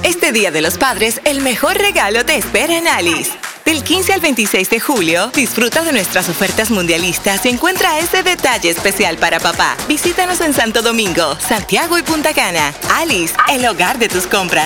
Este Día de los Padres, el mejor regalo te espera en Alice. Del 15 al 26 de julio, disfruta de nuestras ofertas mundialistas y encuentra ese detalle especial para papá. Visítanos en Santo Domingo, Santiago y Punta Cana. Alice, el hogar de tus compras.